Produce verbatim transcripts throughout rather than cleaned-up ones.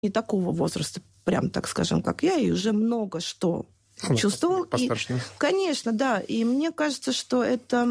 не такого возраста, прям так скажем, как я, и уже много что ну, чувствовал. Постарше. И, конечно, да. И мне кажется, что это,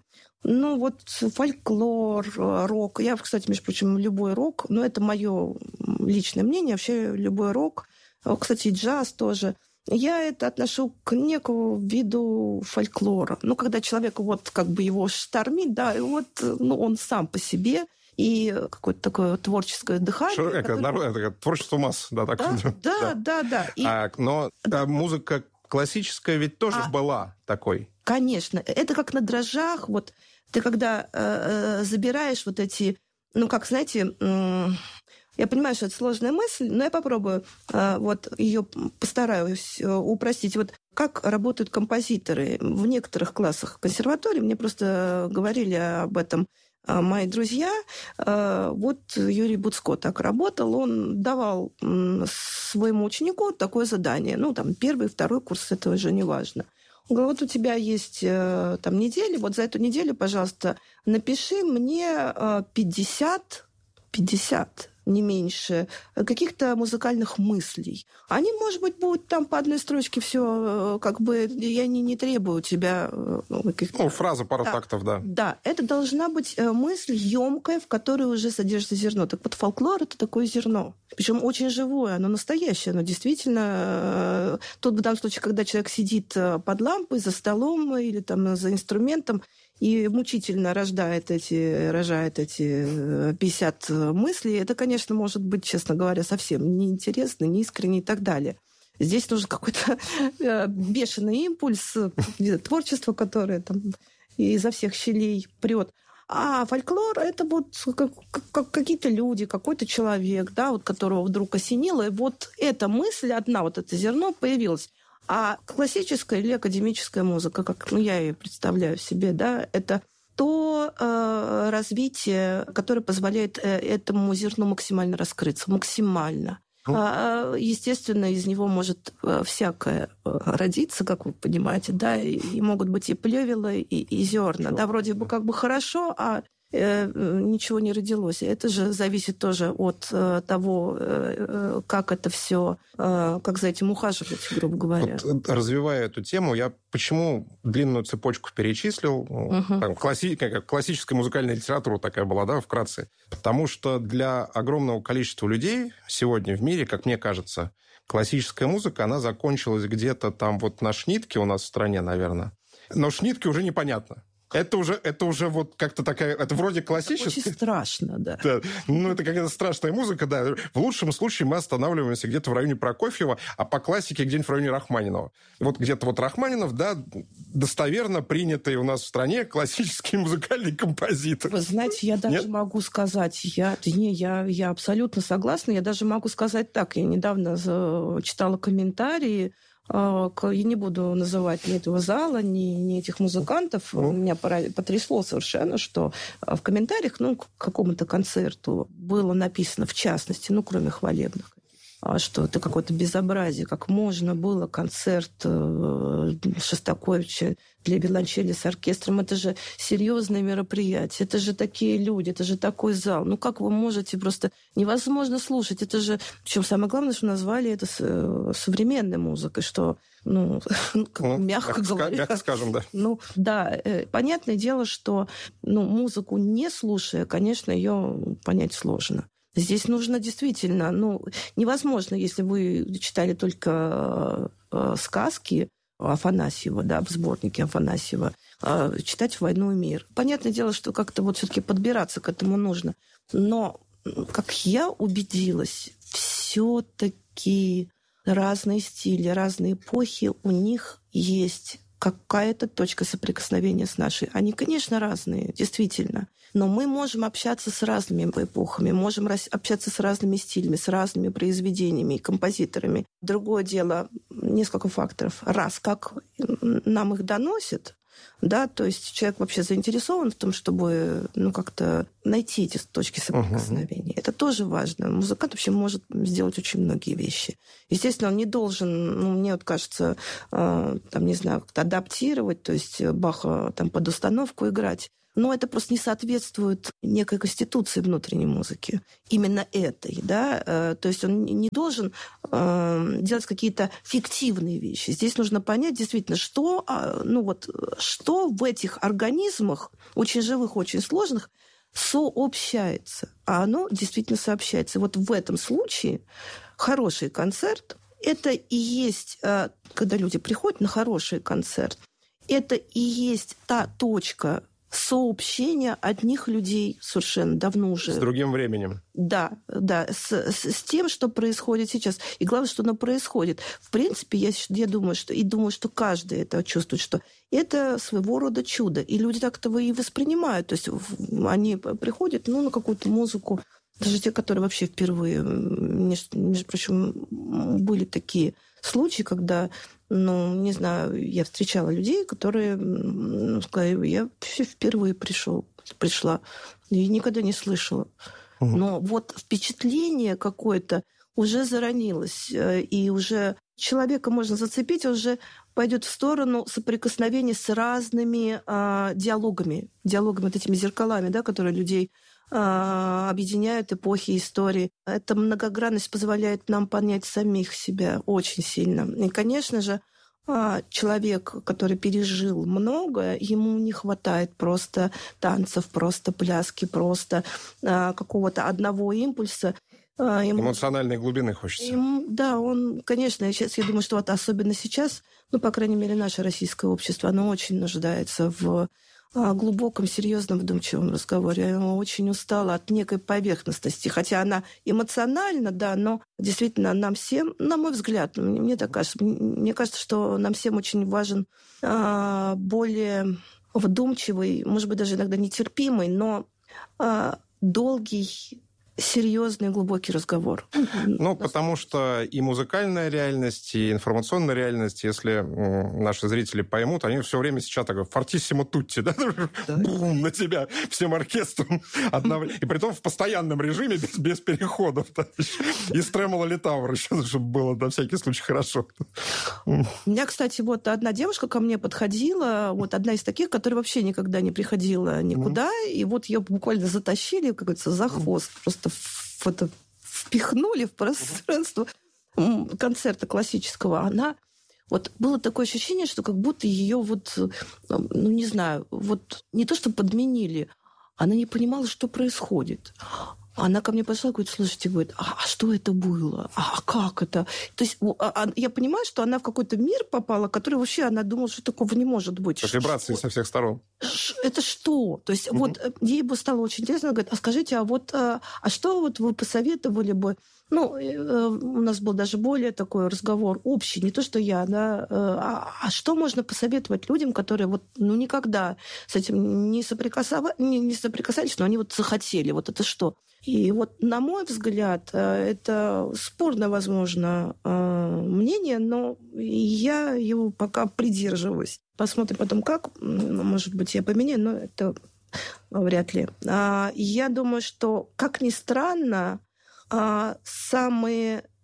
ну, вот фольклор, рок. Я, кстати, между прочим, любой рок, но это мое личное мнение, вообще любой рок, кстати, джаз тоже. Я это отношу к некому виду фольклора. Ну, когда человек вот как бы его штормит, да, и вот ну, он сам по себе, и какое-то такое творческое дыхание. Шо, это, которое... народ, это творчество масс, да, так. Да, да, да, да. да. И... А, но а музыка классическая ведь тоже а... была такой. Конечно. Это как на дрожжах. Вот ты когда э, э, забираешь вот эти, ну, как, знаете... Э, Я понимаю, что это сложная мысль, но я попробую вот ее постараюсь упростить. Вот как работают композиторы в некоторых классах консерватории, мне просто говорили об этом мои друзья. Вот Юрий Буцко так работал, он давал своему ученику такое задание. Ну, там, первый, второй курс, это уже не важно. Он говорит, вот у тебя есть там неделя, вот за эту неделю, пожалуйста, напиши мне пятьдесят, пятьдесят не меньше, каких-то музыкальных мыслей. Они, может быть, будут там по одной строчке все, как бы, я не, не требую у тебя... Ну, фраза, пару да, тактов, да. Да, это должна быть мысль емкая, в которой уже содержится зерно. Так вот, фольклор – это такое зерно. Причем очень живое, оно настоящее, оно действительно... Тут в данном случае, когда человек сидит под лампой, за столом или там за инструментом, и мучительно рождает эти, рожает эти пятьдесят мыслей, это, конечно, может быть, честно говоря, совсем неинтересно, неискренне и так далее. Здесь нужен какой-то бешеный импульс, творчество, которое там изо всех щелей прет. А фольклор – это вот как, как какие-то люди, какой-то человек, да, вот которого вдруг осенило, и вот эта мысль одна, вот это зерно появилось. А классическая или академическая музыка, как ну, я ее представляю себе, да, это то э, развитие, которое позволяет э, этому зерну максимально раскрыться, максимально. Ну. А, естественно, из него может всякое родиться, как вы понимаете, да, и, и могут быть и плевела, и, и зерна, да, вроде бы как бы хорошо, а ничего не родилось. Это же зависит тоже от того, как это все, как за этим ухаживать, грубо говоря. Вот, развивая эту тему, я почему длинную цепочку перечислил? Угу. Там, класси... Классическая музыкальная литература такая была, да, вкратце. Потому что для огромного количества людей сегодня в мире, как мне кажется, классическая музыка, она закончилась где-то там вот на Шнитке у нас в стране, наверное. Но Шнитке уже непонятно. Это уже, это уже вот как-то такая... Это вроде классическая... Очень страшно, да. да. Ну, это какая-то страшная музыка, да. В лучшем случае мы останавливаемся где-то в районе Прокофьева, а по классике где-нибудь в районе Рахманинова. Вот где-то вот Рахманинов, да, достоверно принятый у нас в стране классический музыкальный композитор. Вы знаете, я даже Нет? могу сказать... Я, не, я, я абсолютно согласна. Я даже могу сказать так. Я недавно читала комментарии. Я не буду называть ни этого зала, ни, ни этих музыкантов. Mm. Меня потрясло совершенно, что в комментариях ну, к какому-то концерту было написано, в частности, ну, кроме хвалебных, что это какое-то безобразие, как можно было концерт Шостаковича для виолончели с оркестром. Это же серьезное мероприятие, это же такие люди, это же такой зал. Ну как вы можете просто... Невозможно слушать. Это же... Причем самое главное, что назвали это современной музыкой, что, ну, ну мягко, мягко говоря... Мягко скажем, да. Ну, да. Понятное дело, что ну, музыку не слушая, конечно, ее понять сложно. Здесь нужно действительно, ну, невозможно, если вы читали только э, сказки Афанасьева, да, в сборнике Афанасьева, э, читать «Войну и мир». Понятное дело, что как-то вот все-таки подбираться к этому нужно. Но, как я убедилась, все-таки разные стили, разные эпохи, у них есть какая-то точка соприкосновения с нашей. Они, конечно, разные, действительно. Но мы можем общаться с разными эпохами, можем общаться с разными стилями, с разными произведениями и композиторами. Другое дело, несколько факторов. Раз, как нам их доносят, да, то есть человек вообще заинтересован в том, чтобы ну, как-то найти эти точки соприкосновения. Uh-huh. Это тоже важно. Музыкант вообще может сделать очень многие вещи. Естественно, он не должен, ну, мне вот кажется, э, там, не знаю, как-то адаптировать, то есть Баха там, под установку играть. Но это просто не соответствует некой конституции внутренней музыки. Именно этой, да. То есть он не должен делать какие-то фиктивные вещи. Здесь нужно понять действительно, что, ну вот, что в этих организмах, очень живых, очень сложных, сообщается. А оно действительно сообщается. Вот в этом случае хороший концерт – это и есть, когда люди приходят на хороший концерт, это и есть та точка сообщения одних людей совершенно давно уже. С другим временем. Да, да, с, с, с тем, что происходит сейчас. И главное, что оно происходит. В принципе, я, я думаю, что, и думаю, что каждый это чувствует, что это своего рода чудо. И люди так этого и воспринимают. То есть они приходят, ну, на какую-то музыку, даже те, которые вообще впервые. Между, между прочим, были такие случаи, когда, ну, не знаю, я встречала людей, которые, ну, сказали, я вообще впервые пришел, пришла, и никогда не слышала. Угу. Но вот впечатление какое-то уже заронилось, и уже человека можно зацепить, уже пойдет в сторону соприкосновения с разными а, диалогами, диалогами, вот этими зеркалами, да, которые людей объединяют эпохи истории. Эта многогранность позволяет нам понять самих себя очень сильно. И, конечно же, человек, который пережил многое, ему не хватает просто танцев, просто пляски, просто какого-то одного импульса. Ему, эмоциональной глубины хочется. Ему, да, он, конечно, сейчас, я думаю, что вот особенно сейчас, ну, по крайней мере, наше российское общество, оно очень нуждается в глубоком, серьезном, вдумчивом разговоре. Я очень устала от некой поверхностности. Хотя она эмоциональна, да, но действительно нам всем, на мой взгляд, мне, мне так кажется, мне кажется, что нам всем очень важен а, более вдумчивый, может быть, даже иногда нетерпимый, но а, долгий, серьезный, глубокий разговор. Ну, потому что и музыкальная реальность, и информационная реальность, если наши зрители поймут, они все время сейчас такое фортиссимо тутти, да? Да. Бум, на тебя всем оркестром. Одновременно. И при том в постоянном режиме, без, без переходов. Да? И с тремоло литавр еще, чтобы было на всякий случай хорошо. У меня, кстати, вот одна девушка ко мне подходила, вот одна из таких, которая вообще никогда не приходила никуда, mm-hmm. и вот ее буквально затащили, как говорится, за хвост. Просто в это впихнули в пространство концерта классического. Она вот было такое ощущение, что как будто ее вот, ну не знаю, вот не то что подменили, она не понимала, что происходит. Она ко мне подошла и говорит, слушайте, говорит, а, а что это было? А, а как это? То есть а, а, я понимаю, что она в какой-то мир попала, который вообще она думала, что такого не может быть. Как вибрации со всех сторон. Это что? То есть mm-hmm. вот ей бы стало очень интересно. Она говорит, а скажите, а вот а, а что вот вы посоветовали бы? Ну, у нас был даже более такой разговор общий, не то, что я, да, а, а что можно посоветовать людям, которые вот, ну, никогда с этим не, соприкасав... не, не соприкасались, но они вот захотели, вот это что? И вот, на мой взгляд, это спорное, возможно, мнение, но я его пока придерживаюсь. Посмотрим потом, как, может быть, я поменяю, но это вряд ли. Я думаю, что, как ни странно, самые,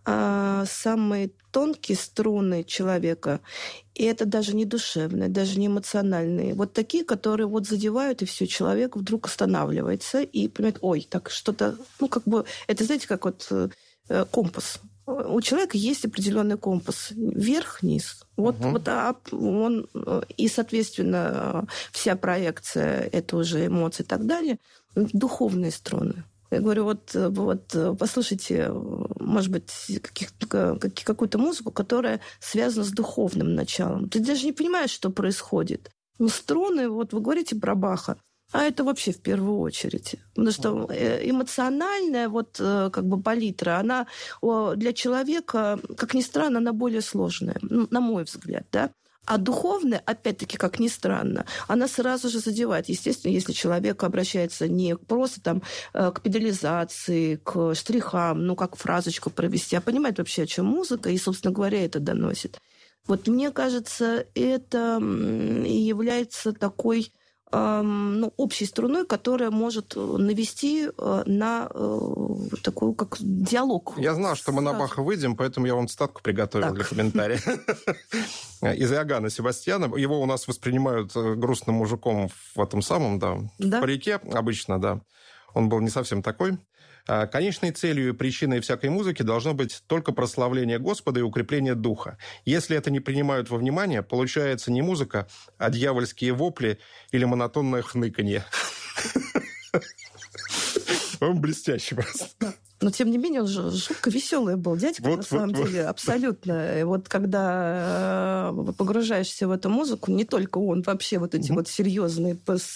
самые тонкие струны человека, и это даже не душевные, даже не эмоциональные, вот такие, которые вот задевают, и все, человек вдруг останавливается и понимает, ой, так что-то, ну, как бы, это, знаете, как вот компас. У человека есть определенный компас. Вверх-вниз. Вот, угу. вот а он, и, соответственно, вся проекция, это уже эмоции и так далее, духовные струны. Я говорю, вот, вот послушайте, может быть, какую-то музыку, которая связана с духовным началом. Ты даже не понимаешь, что происходит. Ну, струны, вот вы говорите про Баха, а это вообще в первую очередь. Потому что эмоциональная вот как бы палитра, она для человека, как ни странно, она более сложная, на мой взгляд, да. А духовная, опять-таки, как ни странно, она сразу же задевает. Естественно, если человек обращается не просто там, к педализации, к штрихам, ну, как фразочку провести, а понимает вообще, о чем музыка, и, собственно говоря, это доносит. Вот мне кажется, это и является такой ну, общей струной, которая может навести на такой, как диалог. Я знал, что мы на Баха выйдем, поэтому я вам цитатку приготовил так. для комментария. Из Иоганна Себастьяна. Его у нас воспринимают грустным мужиком в этом самом, да, да? в парике обычно, да. Он был не совсем такой. Конечной целью и причиной всякой музыки должно быть только прославление Господа и укрепление духа. Если это не принимают во внимание, получается не музыка, а дьявольские вопли или монотонное хныканье. Он блестящий просто. Но, тем не менее, он же жутко веселый был дядька, вот, на самом вот, деле, вот. абсолютно. И вот когда погружаешься в эту музыку, не только он, вообще вот эти mm-hmm. вот серьезные...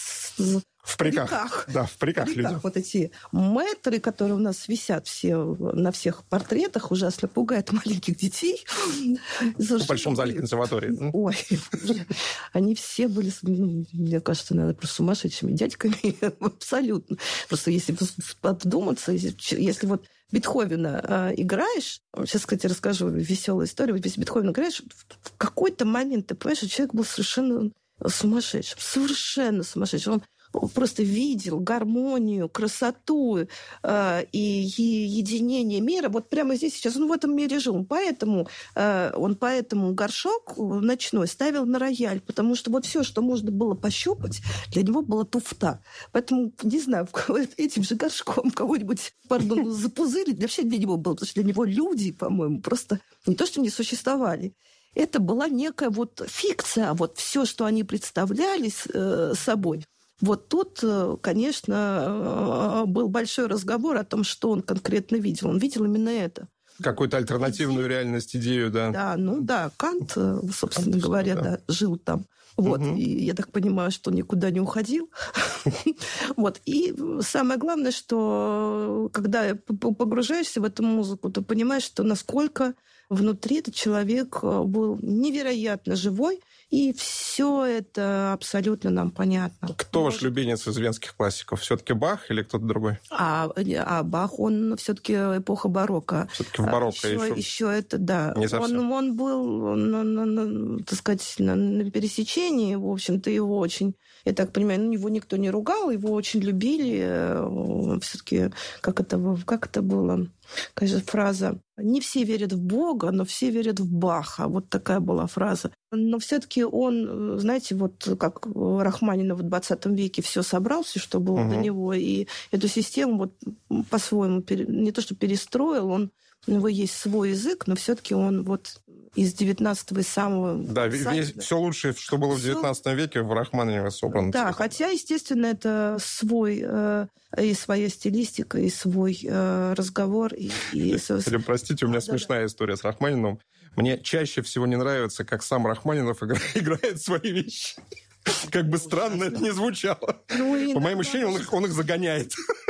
В париках. париках. Да, в париках, в париках люди. Вот эти мэтры, которые у нас висят все на всех портретах, ужасно пугают маленьких детей. В большом зале консерватории. Ой, они все были, мне кажется, наверное, просто сумасшедшими дядьками. Абсолютно. Просто если подуматься, если вот Бетховена э, играешь, сейчас, кстати, расскажу веселую историю, если Бетховена играешь, в какой-то момент ты понимаешь, что человек был совершенно сумасшедшим, совершенно сумасшедшим. Он просто видел гармонию, красоту э, и единение мира. Вот прямо здесь сейчас он в этом мире жил. Поэтому, э, он поэтому горшок ночной ставил на рояль, потому что вот все, что можно было пощупать, для него была туфта. Поэтому, не знаю, этим же горшком кого-нибудь, пардон, запузырить, вообще для него было, потому что для него люди, по-моему, просто не то, что не существовали. Это была некая вот фикция, вот все, что они представляли э, собой. Вот тут, конечно, был большой разговор о том, что он конкретно видел. Он видел именно это. Какую-то альтернативную реальность, идею, да. Да, ну да, Кант, собственно Кант, говоря, да. Да, жил там. Вот, угу. И я так понимаю, что он никуда не уходил. Вот, и самое главное, что когда погружаешься в эту музыку, ты понимаешь, что насколько внутри этот человек был невероятно живой, и все это абсолютно нам понятно. Кто Может... ваш любимец из венских классиков? Все-таки Бах или кто-то другой? А, а Бах, он все-таки эпоха барокко. Все-таки в барокко еще, еще. Еще это, да. Не совсем. Он, он был, на, на, на, так сказать, на, на пересечении, в общем-то, его очень... Я так понимаю, ну, его никто не ругал, его очень любили. Все-таки, как это, как это было? Конечно, фраза «Не все верят в Бога, но все верят в Баха». Вот такая была фраза. Но все-таки он, знаете, вот как Рахманинов в двадцатом веке все собрал, все, что было угу. до него, и эту систему вот по-своему не то что перестроил, он, у него есть свой язык, но все-таки он вот из девятнадцатого и самого... Да, весь, все лучшее, что было в девятнадцатом веке, в Рахманинове собрано. Да, хотя, естественно, это свой, э, и своя стилистика, и свой э, разговор. И, и... Или, простите, у меня да, смешная да. история с Рахманиновым. Мне чаще всего не нравится, как сам Рахманинов играет свои вещи. Как бы странно это ни звучало. Ну, по моим ощущениям, он их, он их загоняет.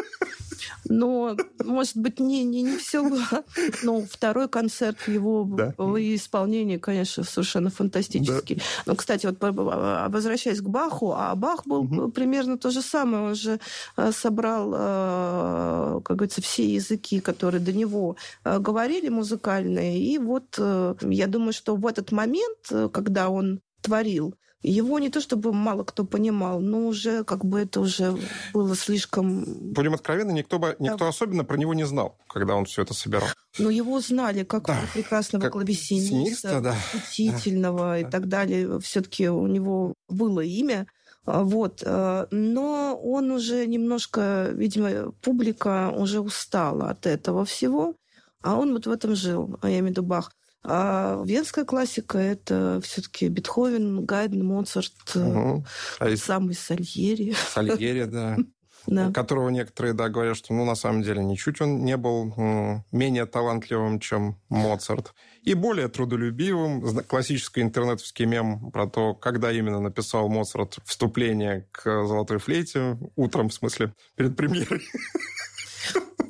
Но, может быть, не, не, не все было. Но второй концерт его да. исполнения, конечно, совершенно фантастический. Да. Но, кстати, вот возвращаясь к Баху, а Бах был угу. примерно то же самое. Он же собрал, как говорится, все языки, которые до него говорили, музыкальные. И вот я думаю, что в этот момент, когда он творил, его не то чтобы мало кто понимал, но уже как бы это уже было слишком... Будем откровенны, никто, бы, никто да. особенно про него не знал, когда он все это собирал. Но его знали как да. прекрасного как клавесиниста, да. учительного да. и да. так далее. Все-таки у него было имя. Вот. Но он уже немножко, видимо, публика уже устала от этого всего, а он вот в этом жил, я имею в виду Бах. А венская классика – это все-таки Бетховен, Гайден, Моцарт, угу. а самый Сальери. Сальери, да. да. Которого некоторые да, говорят, что ну, на самом деле ничуть он не был м, менее талантливым, чем Моцарт. И более трудолюбивым. Классический интернетовский мем про то, когда именно написал Моцарт вступление к «Золотой флейте», утром, в смысле, перед премьерой.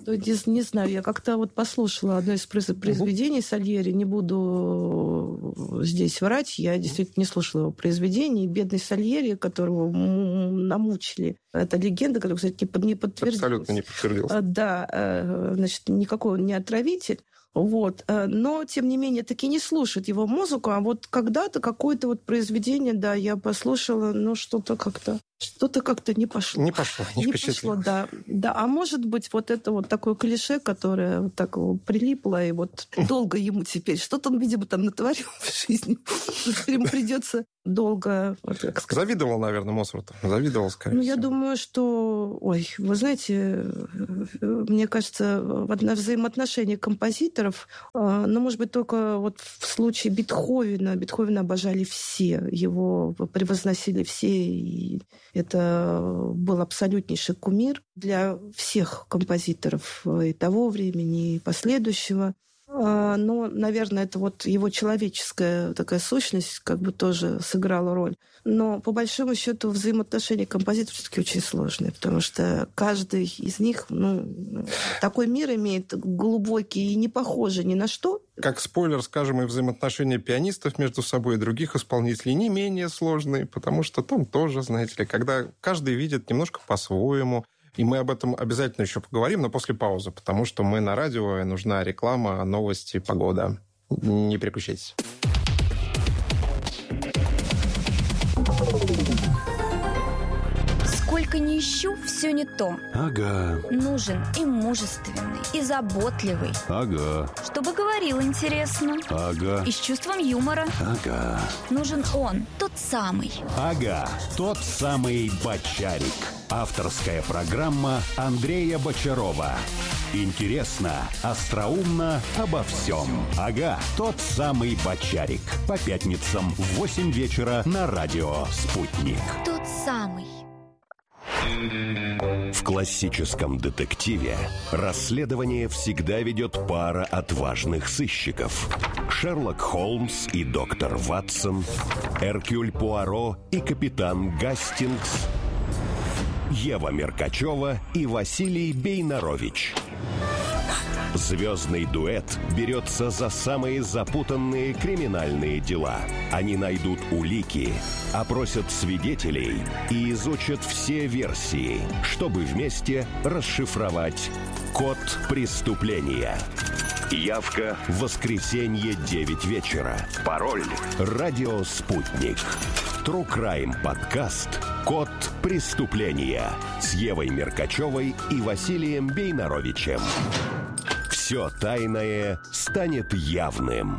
Не, не знаю, я как-то вот послушала одно из произведений Сальери, не буду здесь врать, я действительно не слушала его произведений. Бедный Сальери, которого намучили, это легенда, которая, кстати, не подтвердилась. Абсолютно не подтвердилась. Да, значит, никакой он не отравитель. Вот. Но, тем не менее, таки не слушать его музыку, а вот когда-то какое-то вот произведение, да, я послушала, но что-то как-то что-то как-то не пошло. Не пошло, не, не впечатлило. пошло, да. Да. А может быть, вот это вот такое клише, которое вот так вот прилипло, и вот долго ему теперь. Что-то он, видимо, там натворил в жизни. Ему придется долго... Вот, как сказать. Завидовал, наверное, Моцарту. Завидовал, скорее Ну, всего. я думаю, что... Ой, вы знаете, мне кажется, взаимоотношения композиторов, ну, может быть, только вот в случае Бетховена. Бетховена обожали все. Его превозносили все, и это был абсолютнейший кумир для всех композиторов и того времени, и последующего. Но, наверное, это вот его человеческая такая сущность как бы тоже сыграла роль. Но, по большому счету, взаимоотношения композиторов все-таки очень сложные, потому что каждый из них, ну, такой мир имеет глубокий и не похожий ни на что. Как спойлер, скажем, и взаимоотношения пианистов между собой и других исполнителей не менее сложные, потому что там тоже, знаете ли, когда каждый видит немножко по-своему. И мы об этом обязательно еще поговорим, но после паузы, потому что мы на радио, и нужна реклама, новости, погода. Не переключайтесь. Сколько ни ищу, все не то. Ага. Нужен и мужественный, и заботливый. Ага. Чтобы говорил интересно. Ага. И с чувством юмора. Ага. Нужен он, тот самый. Ага. Тот самый Бочарик. Авторская программа Андрея Бочарова. Интересно, остроумно, обо всем. Ага, тот самый Бочарик. По пятницам в восемь вечера на радио «Спутник». Тот самый. В классическом детективе расследование всегда ведет пара отважных сыщиков. Шерлок Холмс и доктор Ватсон, Эркюль Пуаро и капитан Гастингс, Ева Меркачева и Василий Бейнарович. Звездный дуэт берется за самые запутанные криминальные дела. Они найдут улики, опросят свидетелей и изучат все версии, чтобы вместе расшифровать код преступления. Явка в воскресенье девять вечера. Пароль «Радио Спутник». True Crime подкаст «Код преступления» с Евой Меркачевой и Василием Бейнаровичем. Все тайное станет явным.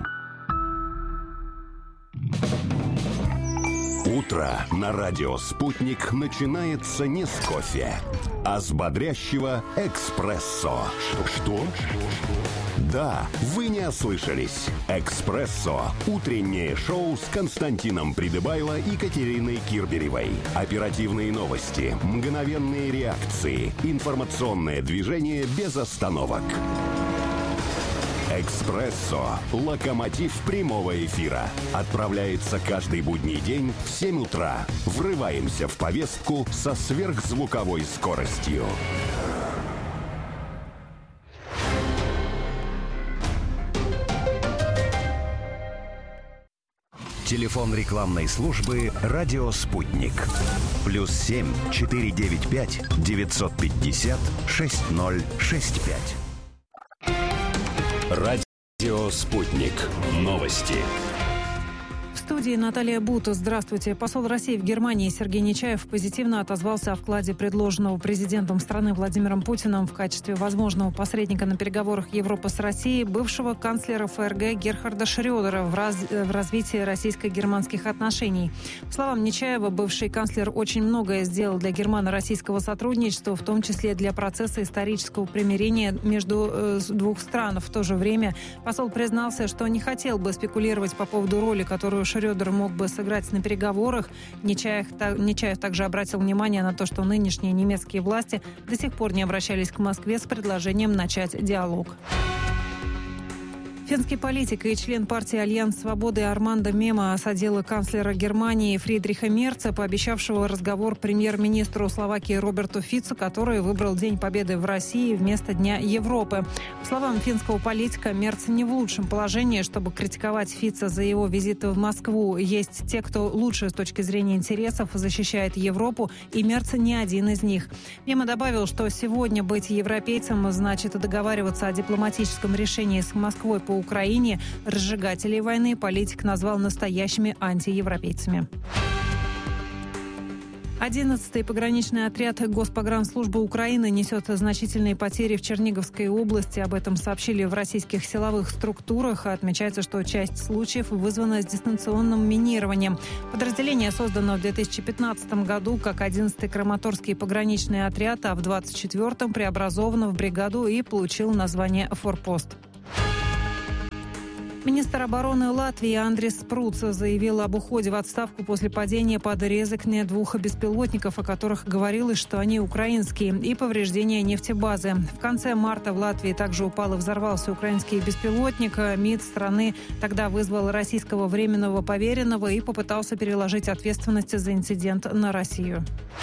Утро на радио «Спутник» начинается не с кофе, а с бодрящего эспрессо. Что? Да, вы не ослышались. «Экспрессо» – утреннее шоу с Константином Придыбайло и Катериной Кирберевой. Оперативные новости, мгновенные реакции, информационное движение без остановок. «Экспрессо» – локомотив прямого эфира. Отправляется каждый будний день в семь утра. Врываемся в повестку со сверхзвуковой скоростью. Телефон рекламной службы «Радио Спутник». Плюс семь четыре девять пять девятьсот пятьдесят шесть ноль шесть пять. Радио «Спутник». Новости. В студии Наталья Бута. Здравствуйте. Посол России в Германии Сергей Нечаев позитивно отозвался о вкладе, предложенного президентом страны Владимиром Путиным в качестве возможного посредника на переговорах Европы с Россией бывшего канцлера ФРГ Герхарда Шрёдера в, раз... в развитии российско-германских отношений. По словам Нечаева, бывший канцлер очень многое сделал для германо-российского сотрудничества, в том числе для процесса исторического примирения между э, двух стран. В то же время посол признался, что не хотел бы спекулировать по поводу роли, которую Шрёдер мог бы сыграть на переговорах. Нечаев, Нечаев также обратил внимание на то, что нынешние немецкие власти до сих пор не обращались к Москве с предложением начать диалог. Финский политик и член партии «Альянс свободы» Армандо Мема осадил канцлера Германии Фридриха Мерца, пообещавшего разговор премьер-министру Словакии Роберту Фицу, который выбрал День Победы в России вместо Дня Европы. По словам финского политика, Мерц не в лучшем положении, чтобы критиковать Фица за его визит в Москву. Есть те, кто лучше с точки зрения интересов защищает Европу, и Мерц не один из них. Мема добавил, что сегодня быть европейцем значит договариваться о дипломатическом решении с Москвой по Украине. Разжигателей войны политик назвал настоящими антиевропейцами. одиннадцатый пограничный отряд Госпогранслужбы Украины несет значительные потери в Черниговской области. Об этом сообщили в российских силовых структурах. Отмечается, что часть случаев вызвана дистанционным минированием. Подразделение создано в две тысячи пятнадцатом году как одиннадцатый Краматорский пограничный отряд, а в двадцать четвёртом преобразовано в бригаду и получил название «Форпост». Министр обороны Латвии Андрис Спруц заявил об уходе в отставку после падения под Резекне двух беспилотников, о которых говорилось, что они украинские, и повреждения нефтебазы. В конце марта в Латвии также упал и взорвался украинский беспилотник. МИД страны тогда вызвал российского временного поверенного и попытался переложить ответственность за инцидент на Россию.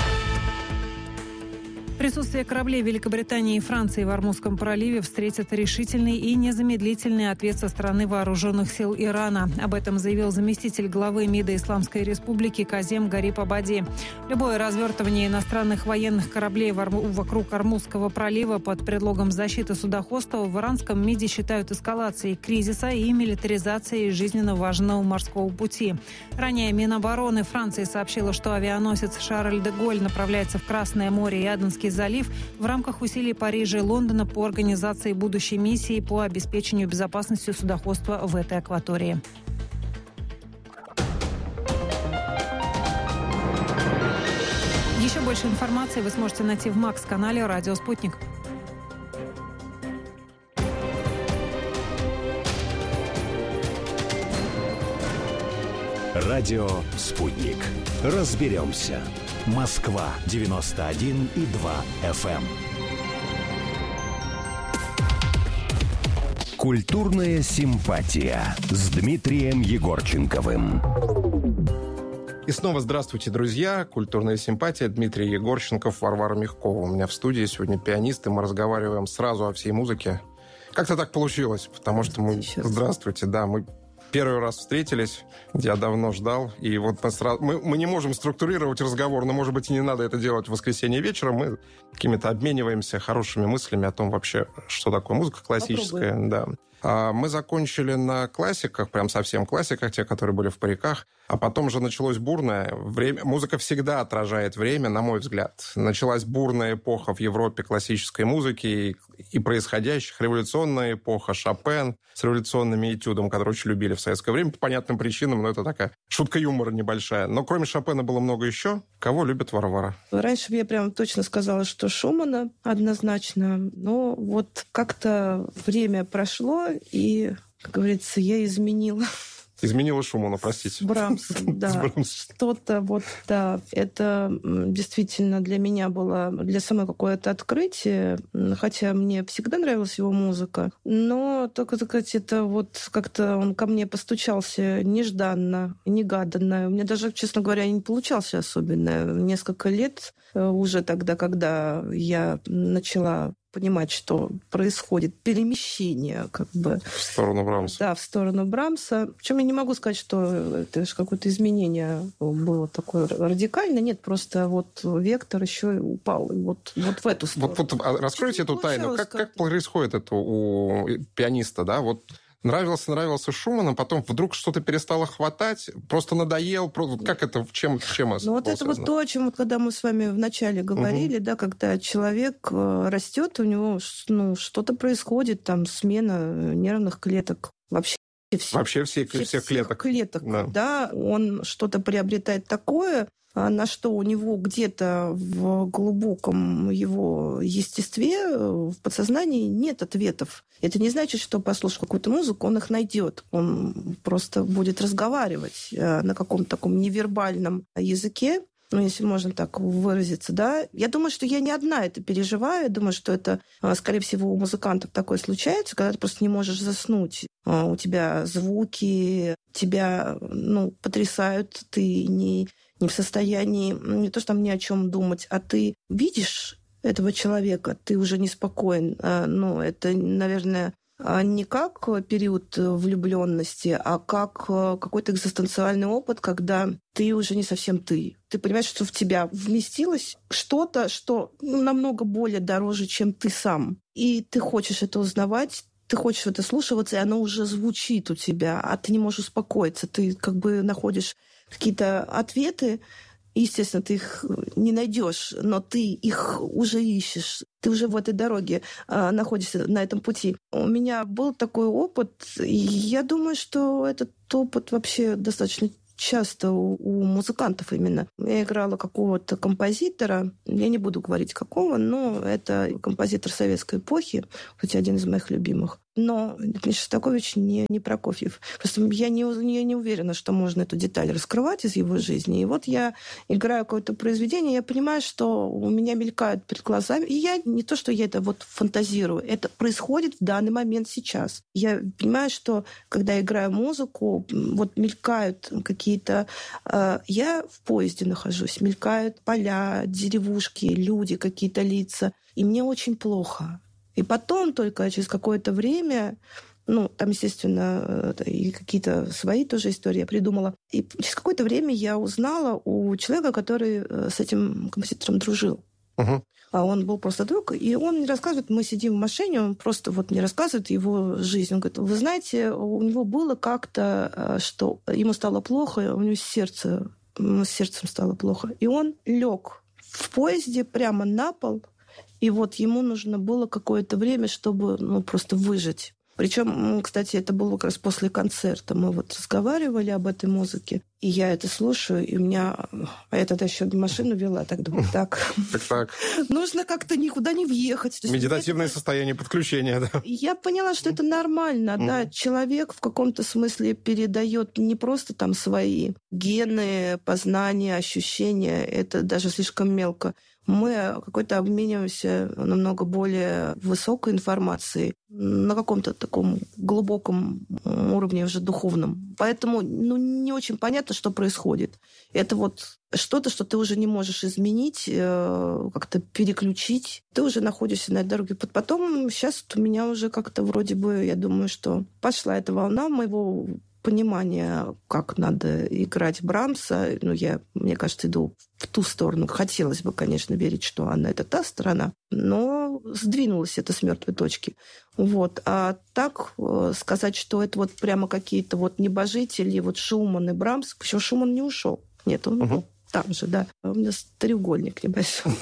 Присутствие кораблей Великобритании и Франции в Ормузском проливе встретит решительный и незамедлительный ответ со стороны вооруженных сил Ирана. Об этом заявил заместитель главы МИДа Исламской Республики Казем Гариб Абади. Любое развертывание иностранных военных кораблей вокруг Ормузского пролива под предлогом защиты судоходства в иранском МИДе считают эскалацией кризиса и милитаризацией жизненно важного морского пути. Ранее Минобороны Франции сообщила, что авианосец «Шарль де Голль» направляется в Красное море и Аденский залив в рамках усилий Парижа и Лондона по организации будущей миссии по обеспечению безопасности судоходства в этой акватории. Еще больше информации вы сможете найти в Макс-канале «Радио Спутник». Радио «Спутник». Разберемся. Москва девяносто один и два эф эм. Культурная симпатия с Дмитрием Егорченковым. И снова здравствуйте, друзья. Культурная симпатия. Дмитрий Егорченков, Варвара Мягкова. У меня в студии сегодня пианист, и мы разговариваем сразу о всей музыке. Как-то так получилось, потому что мы... Здравствуйте, да, мы... Первый раз встретились, я давно ждал, и вот мы, сразу... мы, мы не можем структурировать разговор, но, может быть, и не надо это делать в воскресенье вечером. Мы какими-то обмениваемся хорошими мыслями о том вообще, что такое музыка классическая. Попробуем. Да. А мы закончили на классиках, прям совсем классиках, те, которые были в париках. А потом же началось бурное время. Музыка всегда отражает время, на мой взгляд. Началась бурная эпоха в Европе классической музыки и, и происходящих. Революционная эпоха, Шопен с революционными этюдом, которые очень любили в советское время по понятным причинам, но это такая шутка юмора небольшая. Но кроме Шопена было много еще. Кого любит Варвара? Раньше бы я прям точно сказала, что Шумана однозначно. Но вот как-то время прошло, и, как говорится, я изменила. Изменила Шумана, простите. С Брамсом, да. Что-то вот, да. Это действительно для меня было, для самой какое-то открытие. Хотя мне всегда нравилась его музыка. Но, только сказать, это вот как-то он ко мне постучался нежданно, негаданно. У меня даже, честно говоря, не получался особенно. Несколько лет уже тогда, когда я начала понимать, что происходит перемещение как бы... В сторону Брамса. Да, в сторону Брамса. Причем я не могу сказать, что это же какое-то изменение было такое радикальное. Нет, просто вот вектор еще упал. И вот, вот в эту сторону. Вот, вот раскройте эту тайну. Как, как происходит это у пианиста, да? Вот нравился, нравился Шуман, а потом вдруг что-то перестало хватать, просто надоел. Просто, как это, чем, чем это? Ну, вот это вот то, о чем вот, когда мы с вами вначале говорили, угу. да, когда человек растет, у него ну, что-то происходит, там смена нервных клеток. Вообще все, Вообще все, все, всех клеток. клеток да. да, он что-то приобретает такое, на что у него где-то в глубоком его естестве, в подсознании нет ответов. Это не значит, что, послушав какую-то музыку, он их найдет. Он просто будет разговаривать на каком-то таком невербальном языке. ну, если можно так выразиться, да. Я думаю, что я не одна это переживаю. Я думаю, что это, скорее всего, у музыкантов такое случается, когда ты просто не можешь заснуть. У тебя звуки, тебя, ну, потрясают, ты не, не в состоянии не то, что там ни о чем думать, а ты видишь этого человека, ты уже неспокоен. Ну, это, наверное, не как период влюбленности, а как какой-то экзистенциальный опыт, когда ты уже не совсем ты. Ты понимаешь, что в тебя вместилось что-то, что ну, намного более дороже, чем ты сам. И ты хочешь это узнавать, ты хочешь в это слушаться, и оно уже звучит у тебя, а ты не можешь успокоиться. Ты как бы находишь какие-то ответы, естественно, ты их не найдешь, но ты их уже ищешь. Ты уже в этой дороге а, находишься, на этом пути. У меня был такой опыт, и я думаю, что этот опыт вообще достаточно часто у, у музыкантов именно. Я играла какого-то композитора, я не буду говорить какого, но это композитор советской эпохи, хотя один из моих любимых. Но не Шостакович, не, не Прокофьев. Просто я не, я не уверена, что можно эту деталь раскрывать из его жизни. И вот я играю какое-то произведение, я понимаю, что у меня мелькают перед глазами. И я не то, что я это вот фантазирую, это происходит в данный момент сейчас. Я понимаю, что когда я играю музыку, вот мелькают какие-то... Э, я в поезде нахожусь, мелькают поля, деревушки, люди, какие-то лица. И мне очень плохо. И потом только через какое-то время, ну, там, естественно, и какие-то свои тоже истории я придумала. И через какое-то время я узнала у человека, который с этим композитором дружил. Uh-huh. А он был просто друг, и он мне рассказывает, мы сидим в машине, он просто вот мне рассказывает его жизнь. Он говорит, вы знаете, у него было как-то, что ему стало плохо, у него сердце, с сердцем стало плохо. И он лег в поезде прямо на пол. И вот ему нужно было какое-то время, чтобы ну, просто выжить. Причем, кстати, это было как раз после концерта. Мы вот разговаривали об этой музыке, и я это слушаю, и у меня... А я тогда еще машину вела, так думаю, так... Так-так. Нужно как-то никуда не въехать. Медитативное состояние подключения, да. Я поняла, что это нормально, да. Человек в каком-то смысле передает не просто там свои гены, познания, ощущения. Это даже слишком мелко. Мы какой-то обмениваемся намного более высокой информацией на каком-то таком глубоком уровне уже духовном. Поэтому ну, не очень понятно, что происходит. Это вот что-то, что ты уже не можешь изменить, как-то переключить. Ты уже находишься на этой дороге. Потом сейчас у меня уже как-то вроде бы, я думаю, что пошла эта волна моего понимания, как надо играть Брамса. Ну, я, мне кажется, иду в ту сторону. Хотелось бы, конечно, верить, что она это та сторона, но сдвинулась это с мертвой точки. Вот. А так сказать, что это вот прямо какие-то вот небожители, вот Шуман и Брамс. Причем Шуман не ушел. Нет, он uh-huh. там же, да. У меня треугольник небольшой.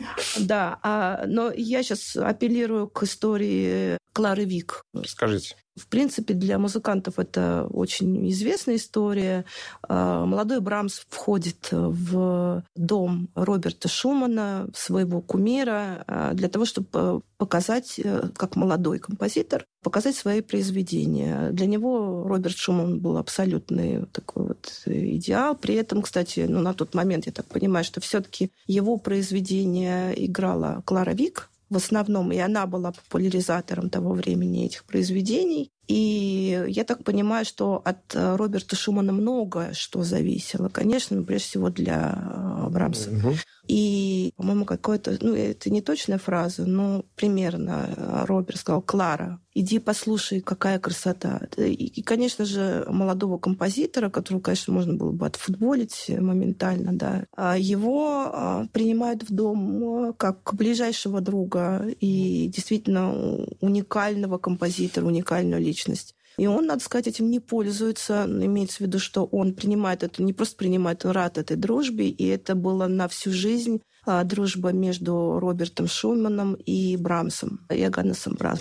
Да, но я сейчас апеллирую к истории Клары Вик. Расскажите. В принципе, для музыкантов это очень известная история. Молодой Брамс входит в дом Роберта Шумана, своего кумира, для того, чтобы показать, как молодой композитор, показать свои произведения. Для него Роберт Шуман был абсолютный такой вот идеал. При этом, кстати, ну, на тот момент, я так понимаю, что все-таки его произведение играла Клара Вик, в основном, и она была популяризатором того времени этих произведений. И я так понимаю, что от Роберта Шумана многое что зависело. Конечно, прежде всего для Брамса. Угу. И, по-моему, какое-то... Ну, это не точная фраза, но примерно Роберт сказал: «Клара, иди послушай, какая красота». И, конечно же, молодого композитора, которого, конечно, можно было бы отфутболить моментально, да, его принимают в дом как ближайшего друга и действительно уникального композитора, уникальную личность. И он, надо сказать, этим не пользуется. Имеется в виду, что он принимает это, не просто принимает, он рад этой дружбе. И это было на всю жизнь а, дружба между Робертом Шуманом и Брамсом, Иоганнесом Брамсом.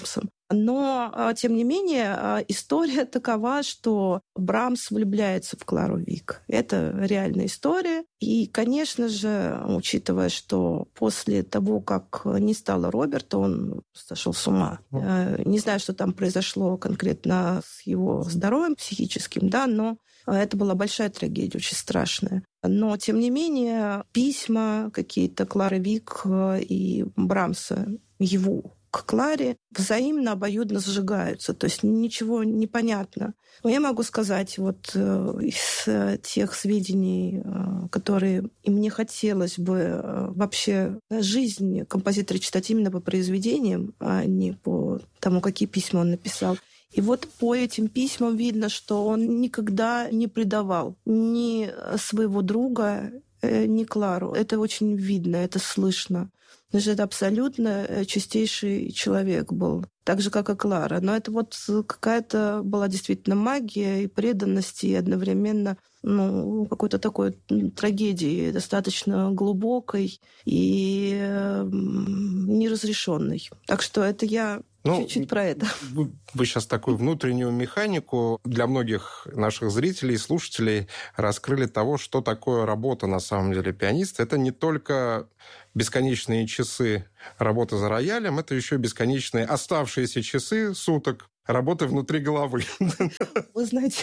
Но, тем не менее, история такова, что Брамс влюбляется в Клару Вик. Это реальная история. И, конечно же, учитывая, что после того, как не стало Роберта, он сошел с ума. Не знаю, что там произошло конкретно с его здоровьем психическим, да, но это была большая трагедия, очень страшная. Но, тем не менее, письма какие-то Клары Вик и Брамса, его к Кларе, взаимно, обоюдно сжигаются. То есть ничего не понятно. Но я могу сказать, вот из тех сведений, которые и мне хотелось бы вообще жизнь композитора читать именно по произведениям, а не по тому, какие письма он написал. И вот по этим письмам видно, что он никогда не предавал ни своего друга, ни Клару. Это очень видно, это слышно. Значит, это абсолютно чистейший человек был, так же, как и Клара. Но это вот какая-то была действительно магия и преданность, и одновременно ну, какой-то такой трагедии, достаточно глубокой и неразрешенной. Так что это я... Ну, чуть-чуть про это. Вы, вы сейчас такую внутреннюю механику для многих наших зрителей и слушателей раскрыли того, что такое работа на самом деле пианиста. Это не только бесконечные часы работы за роялем, это еще бесконечные оставшиеся часы суток работы внутри головы. Вы знаете,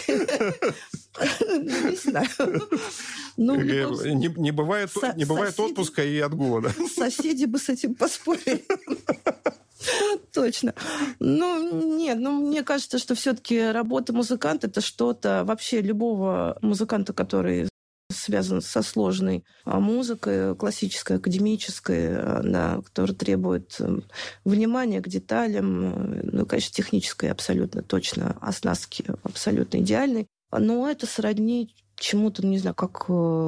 не знаю. Не бывает отпуска и отгула, да? Соседи бы с этим поспорили. Точно. Ну, нет, ну, мне кажется, что все-таки работа музыканта — это что-то, вообще любого музыканта, который связан со сложной музыкой, классической, академической, да, которая требует внимания к деталям, ну, конечно, технической абсолютно точно, оснастки абсолютно идеальной. Но это сродни чему-то, не знаю, как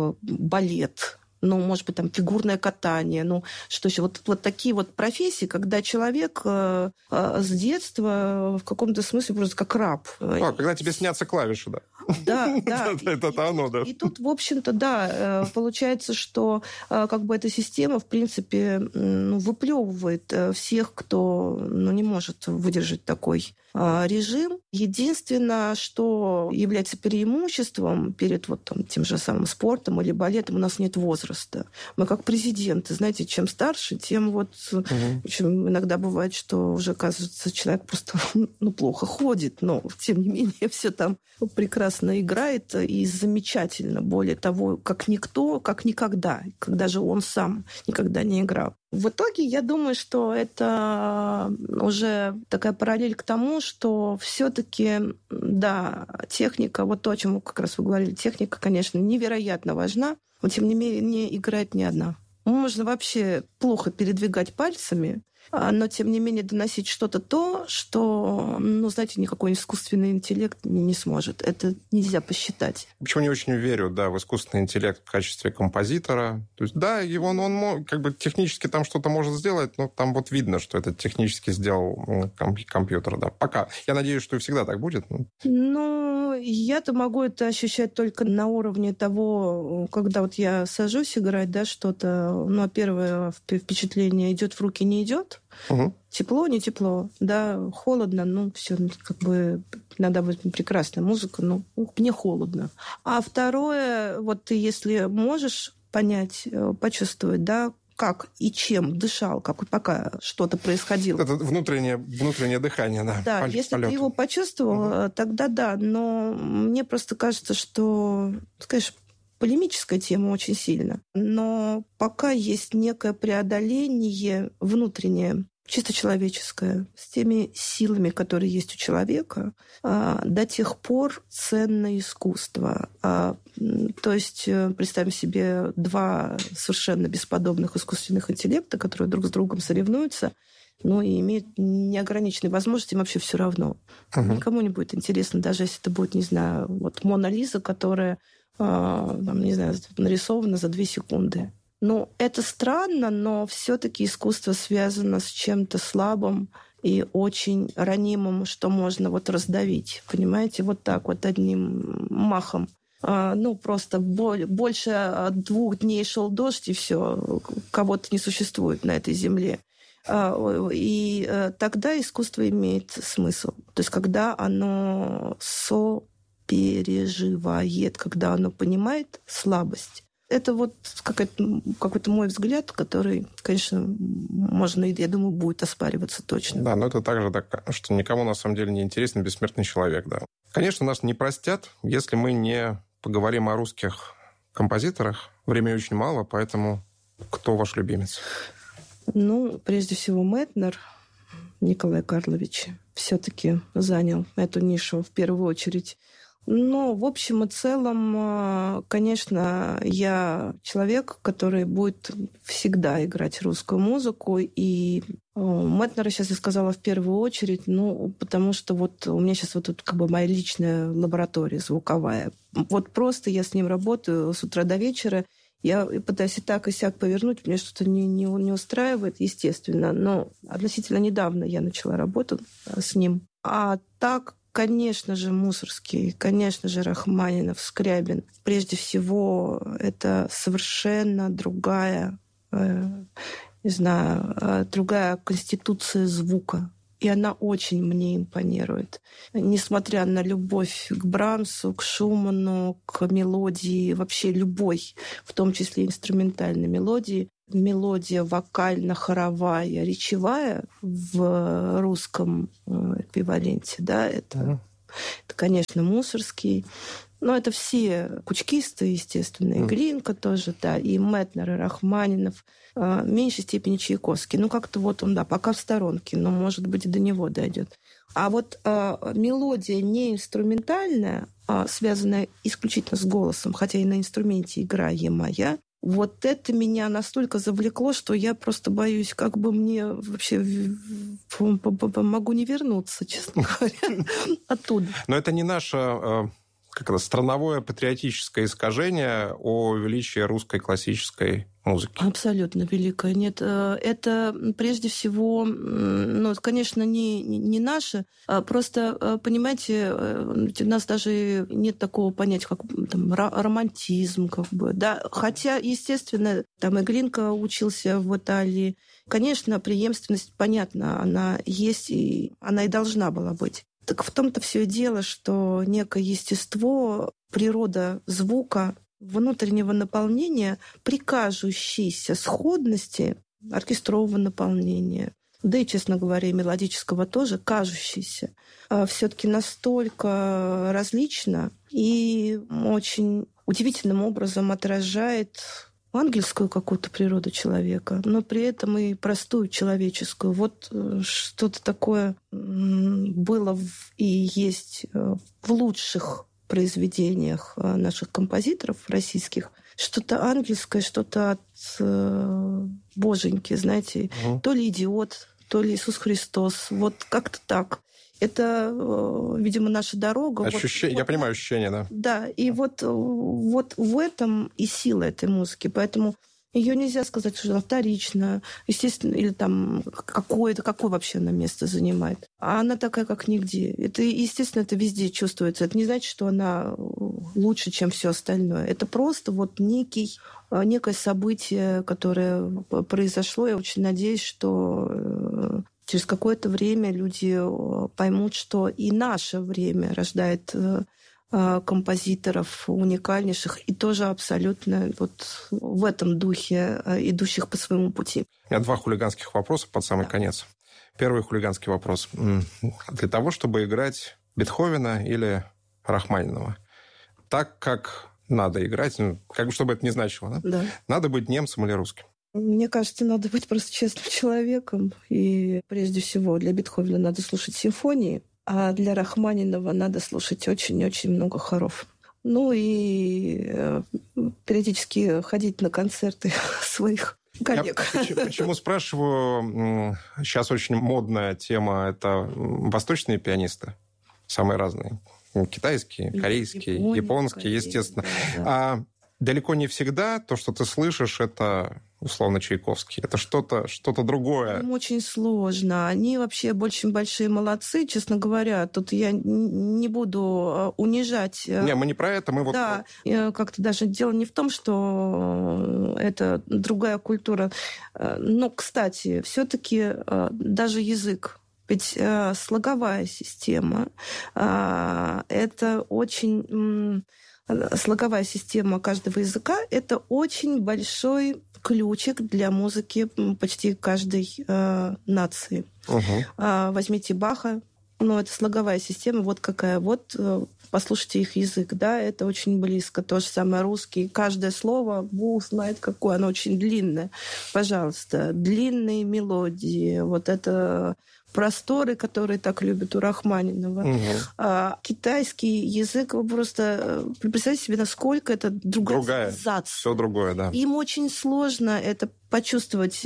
балет, ну, может быть, там фигурное катание, ну, что еще, вот, вот такие вот профессии, когда человек э, э, с детства в каком-то смысле просто как раб. А, когда тебе снятся клавиши, да? Да, да. Это оно, да. И тут, в общем-то, да, получается, что как бы эта система, в принципе, выплевывает всех, кто не может выдержать такой режим. Единственное, что является преимуществом перед вот там, тем же самым спортом или балетом, у нас нет возраста. Мы как президенты, знаете, чем старше, тем вот... Угу. Причем иногда бывает, что уже, оказывается, человек просто ну, плохо ходит, но, тем не менее, все там прекрасно играет и замечательно. Более того, как никто, как никогда, когда же он сам никогда не играл. В итоге, я думаю, что это уже такая параллель к тому, что все-таки, да, техника, вот то, о чем как раз вы говорили, техника, конечно, невероятно важна, но тем не менее играет не одна. Можно вообще плохо передвигать пальцами, но, тем не менее, доносить что-то то, что, ну, знаете, никакой искусственный интеллект не, не сможет. Это нельзя посчитать. Почему не очень верю, да, в искусственный интеллект в качестве композитора. То есть, да, его, он, он как бы технически там что-то может сделать, но там вот видно, что это технически сделал ну, компьютер, да. Пока. Я надеюсь, что и всегда так будет. Ну, я-то могу это ощущать только на уровне того, когда вот я сажусь играть, да, что-то, ну, первое впечатление идет в руки, не идет. Угу. Тепло, не тепло, да, холодно, ну, все, как бы, иногда будет прекрасная музыка, но мне холодно. А второе, вот ты, если можешь понять, почувствовать, да, как и чем дышал, как пока что-то происходило. Это внутреннее, внутреннее дыхание, да. Да, полет, если полет. ты его почувствовал, угу. тогда да, но мне просто кажется, что, конечно, полемическая тема очень сильно. Но пока есть некое преодоление внутреннее, чисто человеческое, с теми силами, которые есть у человека, до тех пор ценно искусство. То есть представим себе два совершенно бесподобных искусственных интеллекта, которые друг с другом соревнуются, но и имеют неограниченные возможности, им вообще все равно. Uh-huh. Никому не будет интересно, даже если это будет, не знаю, вот Мона Лиза, которая там, не знаю, нарисовано за две секунды. Ну, это странно, но все-таки искусство связано с чем-то слабым и очень ранимым, что можно вот раздавить. Понимаете, вот так вот одним махом. А, ну, просто боль, больше двух дней шел дождь, и все, кого-то не существует на этой земле. И тогда искусство имеет смысл. То есть когда оно сопереживает, когда оно понимает слабость. Это вот какой-то, какой-то мой взгляд, который, конечно, можно, я думаю, будет оспариваться точно. Да, но это также так, что никому на самом деле не интересен бессмертный человек. Да. Конечно, нас не простят, если мы не поговорим о русских композиторах. Времени очень мало, поэтому кто ваш любимец? Ну, прежде всего, Мэтнер Николай Карлович все-таки занял эту нишу в первую очередь. Но, в общем и целом, конечно, я человек, который будет всегда играть русскую музыку. И Мэтнера сейчас я сказала в первую очередь, ну, потому что вот у меня сейчас вот тут как бы моя личная лаборатория звуковая. Вот просто я с ним работаю с утра до вечера. Я пытаюсь и так, и сяк повернуть, мне что-то не, не, не устраивает, естественно. Но относительно недавно я начала работу с ним. А так, конечно же, Мусорский, конечно же, Рахманинов, Скрябин. Прежде всего, это совершенно другая, э, не знаю, э, другая конституция звука. И она очень мне импонирует. Несмотря на любовь к Брамсу, к Шуману, к мелодии, вообще любой, в том числе инструментальной мелодии, мелодия вокально-хоровая, речевая в русском эквиваленте, да, это, mm-hmm. это, конечно, Мусорский. Но это все кучкисты, естественно, и mm. Глинка тоже, да, и Мэтнер, и Рахманинов, в меньшей степени Чайковский. Ну, как-то вот он, да, пока в сторонке, но, может быть, и до него дойдет. А вот а, мелодия не инструментальная, а связанная исключительно с голосом, хотя и на инструменте играемая, вот это меня настолько завлекло, что я просто боюсь, как бы мне вообще могу не вернуться, честно говоря, оттуда. Но это не наша... как это, страновое патриотическое искажение о величии русской классической музыки. Абсолютно великое. Нет, это прежде всего, ну, конечно, не, не наше. Просто, понимаете, у нас даже нет такого понятия, как там, романтизм, как бы, да. Хотя, естественно, там и Глинка учился в Италии. Конечно, преемственность, понятно, она есть, и она и должна была быть. Так в том-то все и дело, что некое естество, природа звука, внутреннего наполнения, при кажущейся сходности оркестрового наполнения, да и, честно говоря, и мелодического тоже, кажущейся, все-таки настолько различно и очень удивительным образом отражает ангельскую какую-то природу человека, но при этом и простую человеческую. Вот что-то такое было и есть в лучших произведениях наших композиторов российских. Что-то ангельское, что-то от э, боженьки, знаете. Угу. То ли «Идиот», то ли «Иисус Христос». Вот как-то так. Это, видимо, наша дорога. Ощущение, вот, я вот, понимаю ощущение, да. Да, и вот, вот в этом и сила этой музыки. Поэтому ее нельзя сказать, что она вторична, естественно, или там какое-то, какое вообще она место занимает. А она такая, как нигде. Это, естественно, это везде чувствуется. Это не значит, что она лучше, чем все остальное. Это просто вот некий, некое событие, которое произошло. Я очень надеюсь, что через какое-то время люди поймут, что и наше время рождает композиторов уникальнейших и тоже абсолютно вот в этом духе, идущих по своему пути. У меня два хулиганских вопроса под самый да. конец. Первый хулиганский вопрос. Для того, чтобы играть Бетховена или Рахманинова, так, как надо играть, ну, как бы чтобы это ни значило, да? Да. Надо быть немцем или русским? Мне кажется, надо быть просто честным человеком. И прежде всего для Бетховена надо слушать симфонии, а для Рахманинова надо слушать очень-очень много хоров. Ну и э, периодически ходить на концерты своих коллег. Я почему, почему спрашиваю? Сейчас очень модная тема – это восточные пианисты, самые разные. Китайские, корейские, Япония, японские, Корея, естественно. Да, да. А далеко не всегда то, что ты слышишь, это условно, Чайковский. Это что-то, что-то другое. Им очень сложно. Они вообще очень большие молодцы, честно говоря. Тут я не буду унижать. Не, мы не про это, мы вот... Да, как-то даже дело не в том, что это другая культура. Но, кстати, все-таки даже язык, ведь слоговая система, это очень... Слоговая система каждого языка – это очень большой ключик для музыки почти каждой э, нации. Угу. А, возьмите Баха, ну, это слоговая система, вот какая. Вот э, послушайте их язык, да, это очень близко. То же самое русский. Каждое слово, Бог знает какое, оно очень длинное. Пожалуйста, длинные мелодии, вот это... просторы, которые так любят у Рахманинова. Угу. А, китайский язык, вы просто представьте себе, насколько это другая, другая. цивилизация. Все другое, да. Им очень сложно это почувствовать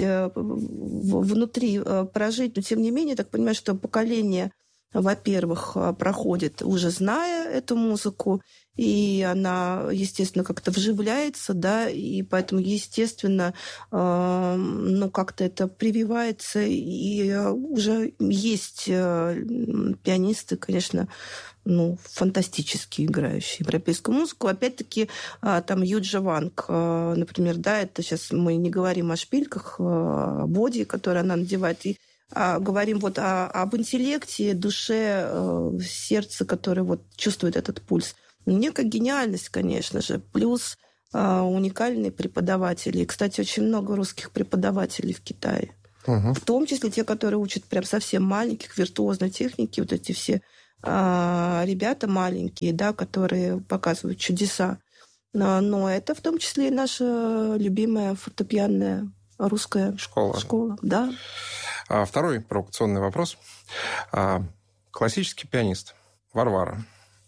внутри, прожить, но тем не менее, я так понимаю, что поколение, во-первых, проходит уже зная эту музыку, и она, естественно, как-то вживляется, да, и поэтому, естественно, э, ну, как-то это прививается, и уже есть э, пианисты, конечно, ну, фантастически играющие европейскую музыку. Опять-таки, э, там Юджа Ванг, э, например, да, это сейчас мы не говорим о шпильках, э, о боди, которые она надевает, и А, говорим вот о, об интеллекте, душе, э, сердце, которое вот чувствует этот пульс. Некая гениальность, конечно же, плюс э, уникальные преподаватели. И, кстати, очень много русских преподавателей в Китае. Угу. В том числе те, которые учат прям совсем маленьких, виртуозной техники, вот эти все э, ребята маленькие, да, которые показывают чудеса. Но, но это в том числе и наша любимая фортепианная русская школа. школа, да. А второй провокационный вопрос. А, классический пианист Варвара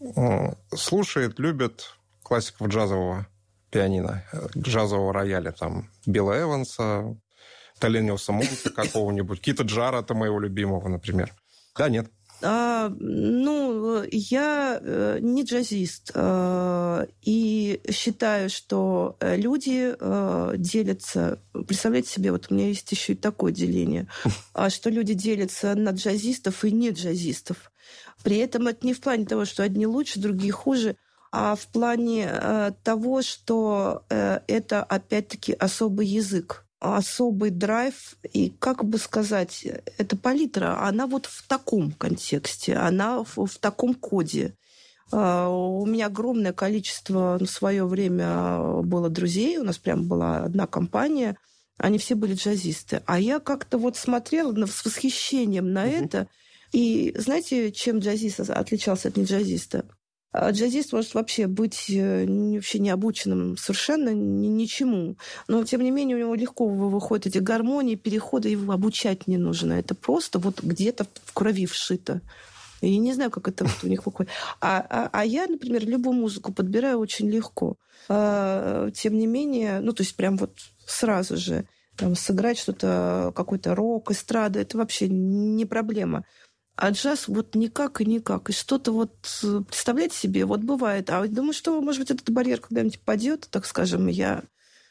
слушает, любит классиков джазового пианино, джазового рояля, там, Билла Эванса, Талениуса Монта какого-нибудь, Кита Джарата, моего любимого, например. Да, нет? А, ну, я э, не джазист, э, и считаю, что люди э, делятся... Представляете себе, вот у меня есть еще и такое деление, что люди делятся на джазистов и не джазистов. При этом это не в плане того, что одни лучше, другие хуже, а в плане э, того, что э, это, опять-таки, особый язык, особый драйв, и, как бы сказать, эта палитра, она вот в таком контексте, она в, в таком коде. Uh, у меня огромное количество в свое время было друзей, у нас прям была одна компания, они все были джазисты. А я как-то вот смотрела с восхищением на uh-huh. это. И знаете, чем джазист отличался от неджазиста? Джазист может вообще быть вообще не обученным совершенно ничему. Но, тем не менее, у него легко выходят эти гармонии, переходы, его обучать не нужно. Это просто вот где-то в крови вшито. Я не знаю, как это вот у них выходит. А, а, а я, например, любую музыку подбираю очень легко. А, тем не менее, ну, то есть прям вот сразу же там, сыграть что-то, какой-то рок, эстрада, это вообще не проблема. А джаз вот никак и никак. И что-то вот, представляете себе, вот бывает. А думаю, что, может быть, этот барьер когда-нибудь падет, так скажем, я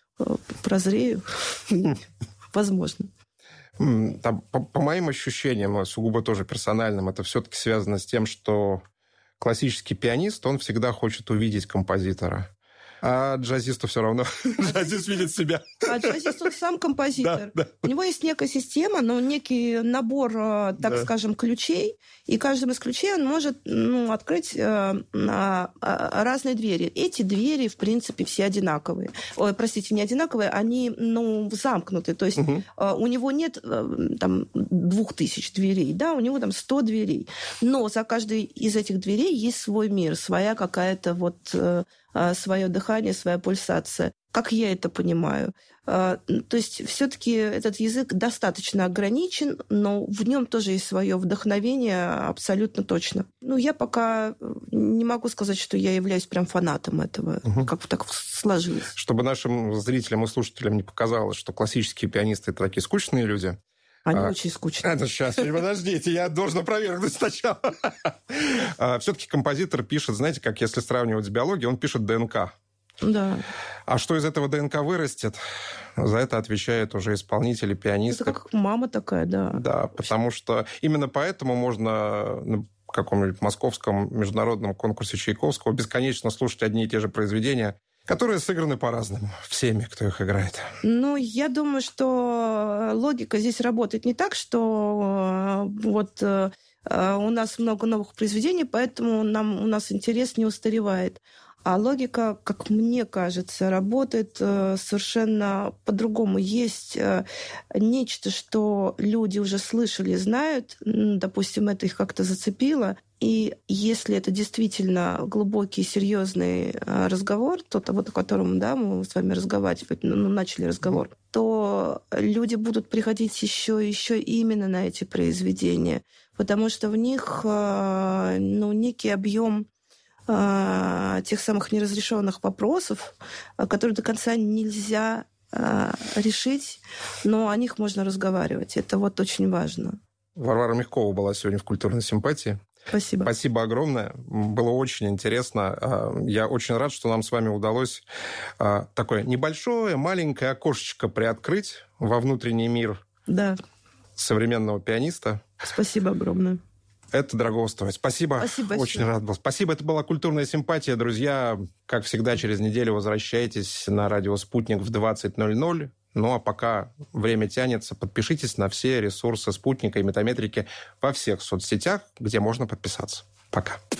прозрею. Возможно. Там, по, по моим ощущениям, сугубо тоже персональным, это все-таки связано с тем, что классический пианист, он всегда хочет увидеть композитора. А джазисту все равно. Джазист видит себя. А джазист, он сам композитор. Да, да. У него есть некая система, но некий набор, так да. скажем, ключей. И каждым из ключей он может ну, открыть э, э, разные двери. Эти двери, в принципе, все одинаковые. Ой, простите, не одинаковые, они ну, замкнуты. То есть угу. э, у него нет э, там, двух тысяч дверей, да, у него там сто дверей. Но за каждой из этих дверей есть свой мир, своя какая-то вот... Э, свое дыхание, своя пульсация. Как я это понимаю? То есть все-таки этот язык достаточно ограничен, но в нем тоже есть свое вдохновение абсолютно точно. Ну, я пока не могу сказать, что я являюсь прям фанатом этого. Угу. Как так сложилось. Чтобы нашим зрителям и слушателям не показалось, что классические пианисты – это такие скучные люди. Они а, очень скучные. Это сейчас, подождите, я должен опровергнуть сначала. Все-таки композитор пишет, знаете, как если сравнивать с биологией, он пишет ДНК. Да. А что из этого ДНК вырастет, за это отвечает уже исполнитель и пианистка. Это как мама такая, да. Да, потому что именно поэтому можно на каком-нибудь московском международном конкурсе Чайковского бесконечно слушать одни и те же произведения, которые сыграны по-разному всеми, кто их играет. Ну, я думаю, что логика здесь работает не так, что вот у нас много новых произведений, поэтому нам, у нас интерес не устаревает. А логика, как мне кажется, работает совершенно по-другому. Есть нечто, что люди уже слышали, знают, допустим, это их как-то зацепило. И если это действительно глубокий, серьезный разговор, тот, вот, о котором, да, мы с вами разговаривать, ну, начали разговор, то люди будут приходить еще и еще именно на эти произведения, потому что в них ну, некий объем тех самых неразрешенных вопросов, которые до конца нельзя решить, но о них можно разговаривать. Это вот очень важно. Варвара Мягкова была сегодня в «Культурной симпатии». Спасибо. Спасибо огромное. Было очень интересно. Я очень рад, что нам с вами удалось такое небольшое, маленькое окошечко приоткрыть во внутренний мир да. современного пианиста. Спасибо огромное. Это дорого стоит. Спасибо. Спасибо. Очень рад был. Спасибо. Это была «Культурная симпатия». Друзья, как всегда, через неделю возвращайтесь на радио «Спутник» в двадцать ноль ноль. Ну, а пока время тянется, подпишитесь на все ресурсы «Спутника» и «Метаметрики» во всех соцсетях, где можно подписаться. Пока.